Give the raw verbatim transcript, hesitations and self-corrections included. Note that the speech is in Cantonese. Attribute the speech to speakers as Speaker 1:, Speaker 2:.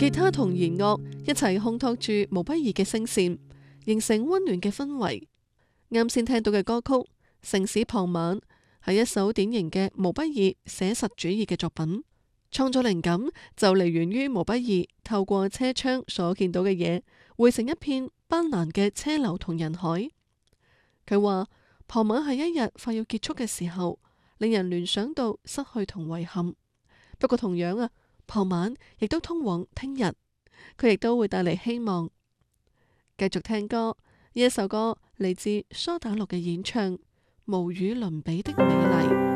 Speaker 1: 吉他同弦樂一齊烘托住毛不易嘅聲線，形成溫暖嘅氛圍。啱先聽到嘅歌曲《城市傍晚》係一首典型嘅毛不易寫實主義嘅作品，創作靈感就嚟源於毛不易透過車窗所見到嘅嘢，匯成一片斑斕嘅車流同人海。佢話傍晚係一日快要結束嘅時候，令人聯想到失去同遺憾。不過同樣啊，傍晚亦都通往聽日，佢亦都會帶嚟希望。繼續聽歌，呢一首歌嚟自蘇打綠嘅演唱《無與倫比的美麗》。